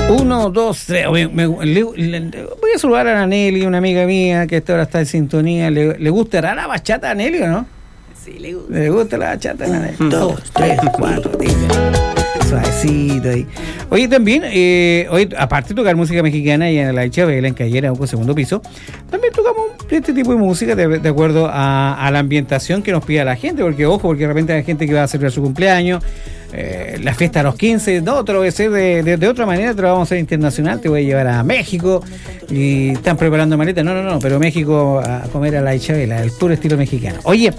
1, 2, 3. Voy a saludar a Nelly, una amiga mía que esta hora está en sintonía. ¿Le gustará la bachata a Nelly o no? Sí, le gusta. ¿Le gusta la bachata a Nelly? 2, 3, 4, dice. Suavecito ahí. Oye, también, hoy, aparte de tocar música mexicana y en la Chabela, en Cayera, un segundo piso, también tocamos este tipo de música de acuerdo a la ambientación que nos pide la gente, porque ojo, porque de repente hay gente que va a celebrar su cumpleaños, la fiesta a los 15, no, te lo voy a hacer de otra manera, te lo vamos a hacer internacional, te voy a llevar a México y están preparando maletas, no, pero México a comer a la Chabela, el puro estilo mexicano. Oye,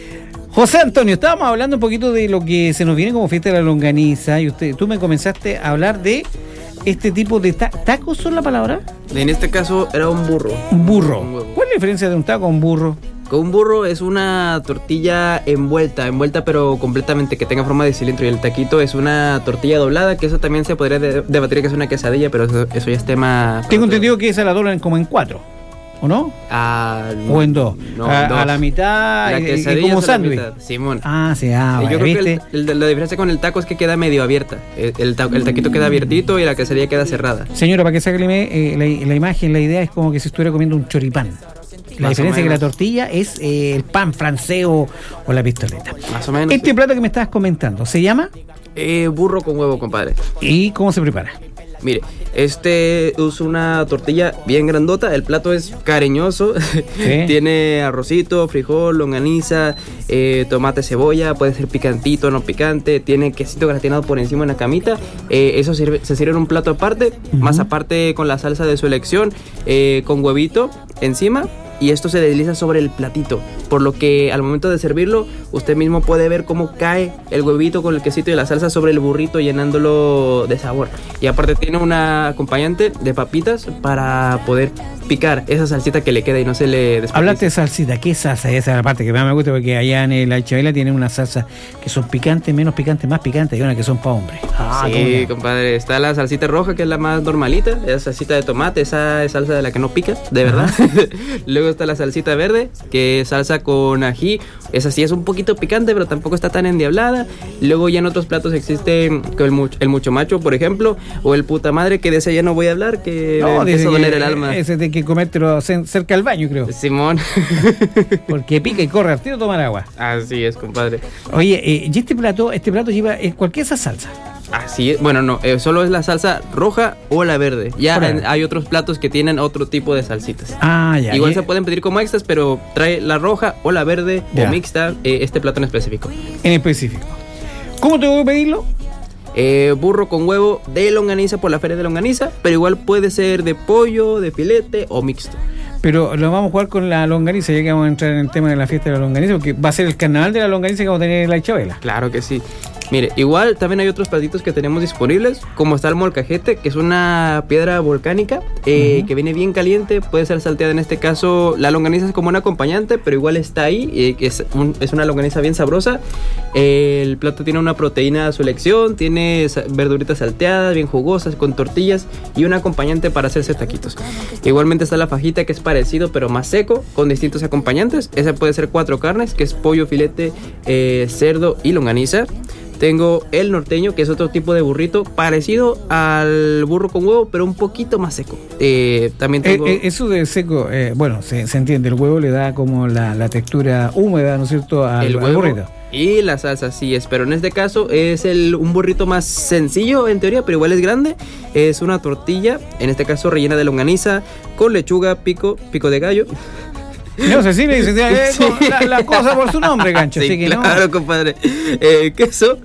José Antonio, estábamos hablando un poquito de lo que se nos viene como fiesta de la longaniza y tú me comenzaste a hablar de este tipo de tacos, ¿son la palabra? En este caso era un burro. Un burro. ¿Cuál es la diferencia de un taco a un burro? Con un burro es una tortilla envuelta pero completamente que tenga forma de cilindro, y el taquito es una tortilla doblada, que eso también se podría debatir que es una quesadilla, pero eso ya es tema. Tengo entendido que esa la doblan como en 4. ¿O no? ¿O en 2? A la mitad, la y como sándwich. Simón. Sí, yo creo que la diferencia con el taco es que queda medio abierta. El taquito queda abiertito y la quesadilla queda cerrada. Señora, para que se aclare la imagen, la idea es como que si estuviera comiendo un choripán. La diferencia es que la tortilla es el pan francés o la pistoleta. Más o menos. Este plato que me estabas comentando, ¿se llama? Burro con huevo, compadre. ¿Y cómo se prepara? Mire, es una tortilla bien grandota, el plato es cariñoso, ¿sí? Tiene arrocito, frijol, longaniza, tomate, cebolla, puede ser picantito, no picante, tiene quesito gratinado por encima en la camita, eso se sirve en un plato aparte, más aparte con la salsa de su elección, con huevito encima. Y esto se desliza sobre el platito, por lo que al momento de servirlo, usted mismo puede ver cómo cae el huevito con el quesito y la salsa sobre el burrito, llenándolo de sabor. Y aparte tiene una acompañante de papitas para poder picar esa salsita que le queda y no se le desperdicia. Hablaste de salsita, ¿qué salsa? Esa es la parte que más me gusta, porque allá en la Chabela tienen una salsa que son picantes, menos picantes, más picantes, y una que son para hombres. Sí, compadre, está la salsita roja, que es la más normalita, esa salsita de tomate, esa es salsa de la que no pica, de verdad. Luego está la salsita verde, que es salsa con ají, esa sí es un poquito picante, pero tampoco está tan endiablada. Luego ya en otros platos existe el mucho macho, por ejemplo, o el puta madre, que de ese ya no voy a hablar, que me empieza a doler el alma. Ese de que comértelo cerca del baño, creo. Simón. Porque pica y corre, tiro tomar agua. Así es, compadre. Oye, y este plato lleva cualquier salsa. Así es, bueno, no, solo es la salsa roja o la verde. Ya hay otros platos que tienen otro tipo de salsitas. Ya. Igual se pueden pedir como extras, pero trae la roja o la verde o mixta, este plato en específico. En específico. ¿Cómo tengo que pedirlo? Burro con huevo de longaniza por la feria de longaniza, pero igual puede ser de pollo, de filete o mixto. Pero lo vamos a jugar con la longaniza, ya que vamos a entrar en el tema de la fiesta de la longaniza, porque va a ser el carnaval de la longaniza que vamos a tener en la Chabela. Claro que sí. Mire, igual también hay otros platitos que tenemos disponibles, como está el molcajete, que es una piedra volcánica que viene bien caliente, puede ser salteada. En este caso, la longaniza es como un acompañante, pero igual está ahí, es una longaniza bien sabrosa. El plato tiene una proteína a su elección, tiene verduritas salteadas, bien jugosas, con tortillas y un acompañante para hacerse taquitos. Igualmente está la fajita, que es parecido, pero más seco, con distintos acompañantes. Esa puede ser 4 carnes, que es pollo, filete, cerdo y longaniza. Tengo el norteño, que es otro tipo de burrito parecido al burro con huevo, pero un poquito más seco. También tengo... eso de seco, bueno, se entiende, el huevo le da como la textura húmeda, ¿no es cierto?, al burrito. Y la salsa, sí es, pero en este caso es un burrito más sencillo en teoría, pero igual es grande. Es una tortilla, en este caso rellena de longaniza, con lechuga, pico de gallo. No sé si le dice la cosa por su nombre, gancho. Sí, así que claro, no. Compadre. Queso,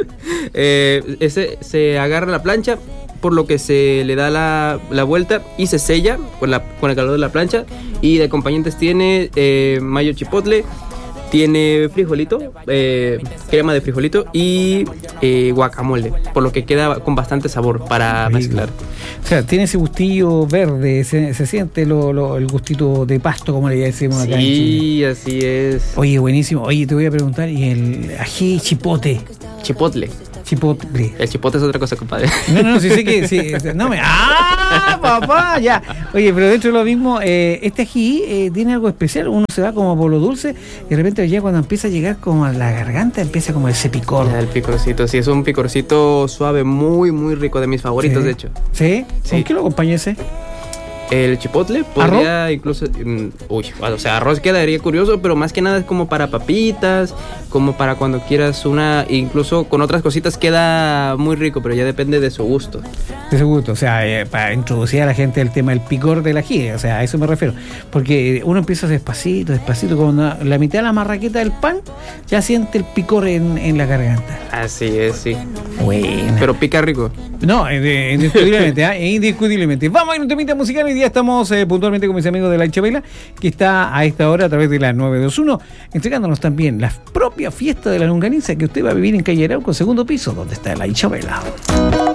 ese se agarra a la plancha, por lo que se le da la vuelta y se sella con el calor de la plancha. Y de acompañantes tiene mayo chipotle, tiene frijolito, crema de frijolito y guacamole, por lo que queda con bastante sabor para mezclar. O sea, tiene ese gustillo verde, se siente el gustito de pasto, como le decimos acá en Chile. Sí, así es. Oye, buenísimo. Oye, te voy a preguntar, ¿y el ají chipotle? Chipotle. Chipotle. El chipotle es otra cosa, compadre. No, sí sé que... Sí, no me... ¡Ah, papá! Ya. Oye, pero dentro de lo mismo, este ají tiene algo especial. Uno se va como por lo dulce y de repente ya cuando empieza a llegar como a la garganta, empieza como ese picor. Ya, el picorcito, sí, es un picorcito suave, muy, muy rico, de mis favoritos, Sí. de hecho. ¿Sí? Sí. ¿Con qué lo acompaña ese? El chipotle podría incluso... o sea, arroz quedaría curioso, pero más que nada es como para papitas, como para cuando quieras una... Incluso con otras cositas queda muy rico, pero ya depende de su gusto. De su gusto, o sea, para introducir a la gente el tema del picor del ají, o sea, a eso me refiero. Porque uno empieza despacito, con la mitad de la marraqueta del pan, ya siente el picor en la garganta. Así es, sí. Buena. Pero pica rico. No, indiscutiblemente, indiscutiblemente. Vamos a ir a un temita musical. Hoy día estamos puntualmente con mis amigos de La Chabela, que está a esta hora a través de la 921, entregándonos también la propia fiesta de la longaniza que usted va a vivir en Calle Arauco, segundo piso, donde está La Chabela.